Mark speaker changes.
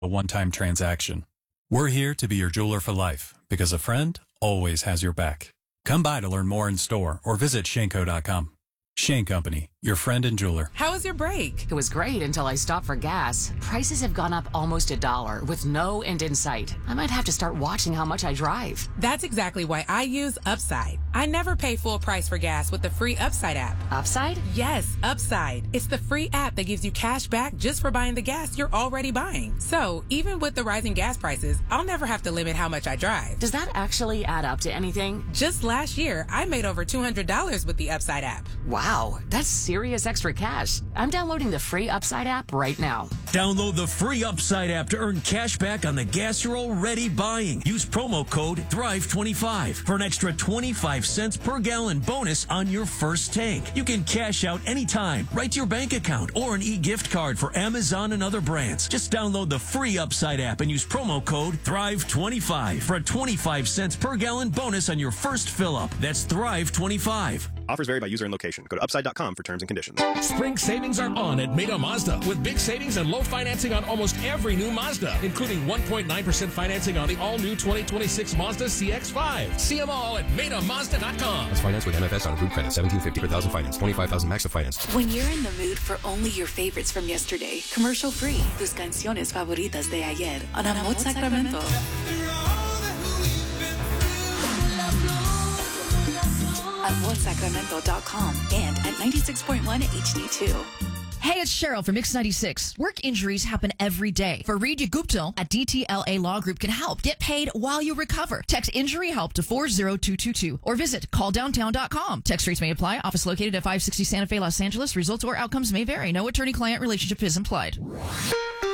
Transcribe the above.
Speaker 1: a one-time transaction. We're here to be your jeweler for life because a friend always has your back. Come by to learn more in store or visit Shanco.com. Shane Company, your friend and jeweler.
Speaker 2: How was your break?
Speaker 3: It was great until I stopped for gas. Prices have gone up almost $1 with no end in sight. I might have to start watching how much I drive.
Speaker 2: That's exactly why I use Upside. I never pay full price for gas with the free Upside app.
Speaker 3: Upside?
Speaker 2: Yes, Upside. It's the free app that gives you cash back just for buying the gas you're already buying. So even with the rising gas prices, I'll never have to limit how much I drive.
Speaker 3: Does that actually add up to anything?
Speaker 2: Just last year, I made over $200 with the Upside app.
Speaker 3: Wow, that's serious extra cash. I'm downloading the free Upside app right now.
Speaker 4: Download the free Upside app to earn cash back on the gas you're already buying. Use promo code THRIVE25 for an extra 25 cents per gallon bonus on your first tank. You can cash out anytime, right to your bank account, or an e-gift card for Amazon and other brands. Just download the free Upside app and use promo code THRIVE25 for a 25 cents per gallon bonus on your first fill-up. That's THRIVE25.
Speaker 5: Offers vary by user and location. Go to upside.com for terms and conditions.
Speaker 6: Spring savings are on at Meda Mazda with big savings and low financing on almost every new Mazda, including 1.9% financing on the all-new 2026 Mazda CX-5. See them all at MedaMazda.com.
Speaker 7: Let's finance with MFS on approved credit. $1,750 per thousand finance. $25,000 max of finance.
Speaker 8: When you're in the mood for only your favorites from yesterday, commercial free, tus canciones favoritas de ayer on Amor Sacramento. At AmorSacramento.com and at 96.1 HD2.
Speaker 9: Hey, it's Cheryl from Mix 96. Work injuries happen every day. Fareed Gupta at DTLA Law Group can help. Get paid while you recover. Text injury help to 40222 or visit calldowntown.com. Text rates may apply. Office located at 560 Santa Fe, Los Angeles. Results or outcomes may vary. No attorney-client relationship is implied.